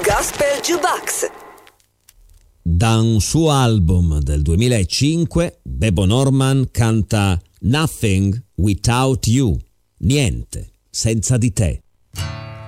Gospel Jukebox. Da un suo album del 2005, Bebo Norman canta Nothing Without You, niente senza di te.